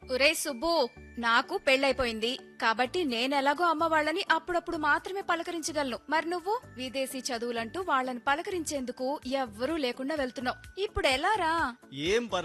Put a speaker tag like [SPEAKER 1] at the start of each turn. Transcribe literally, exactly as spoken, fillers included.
[SPEAKER 1] ఒరే సుబ్బు, నాకు పెళ్ళైపోయింది కాబట్టి నేనెలాగో అమ్మ వాళ్ళని అప్పుడప్పుడు మాత్రమే పలకరించగలను. మరి నువ్వు విదేశీ చదువులంటూ వాళ్ళని పలకరించేందుకు ఎవ్వరూ లేకుండా వెళ్తున్నావు. ఇప్పుడు ఎలారా?
[SPEAKER 2] ఏం